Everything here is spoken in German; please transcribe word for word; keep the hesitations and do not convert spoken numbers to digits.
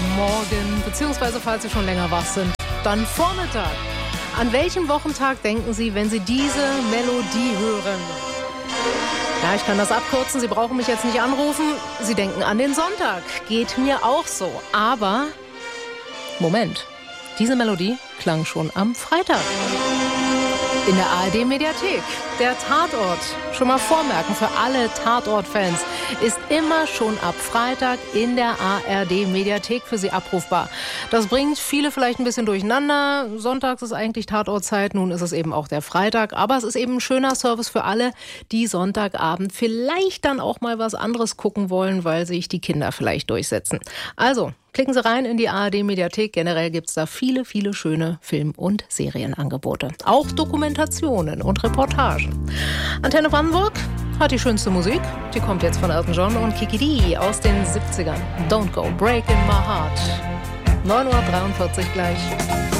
Morgen, beziehungsweise falls Sie schon länger wach sind, dann Vormittag. An welchen Wochentag denken Sie, wenn Sie diese Melodie hören? Ja, ich kann das abkürzen, Sie brauchen mich jetzt nicht anrufen. Sie denken an den Sonntag. Geht mir auch so. Aber, Moment, diese Melodie klang schon am Freitag. In der A R D-Mediathek. Der Tatort, schon mal vormerken für alle Tatort-Fans, ist immer schon ab Freitag in der A R D-Mediathek für Sie abrufbar. Das bringt viele vielleicht ein bisschen durcheinander. Sonntags ist eigentlich Tatortzeit, nun ist es eben auch der Freitag. Aber es ist eben ein schöner Service für alle, die Sonntagabend vielleicht dann auch mal was anderes gucken wollen, weil sich die Kinder vielleicht durchsetzen. Also, klicken Sie rein in die A R D-Mediathek. Generell gibt es da viele, viele schöne Film- und Serienangebote. Auch Dokumentationen und Reportagen. Antenne Brandenburg hat die schönste Musik. Die kommt jetzt von Elton John und Kiki Dee aus den siebzigern. Don't go breaking my heart. neun Uhr dreiundvierzig gleich.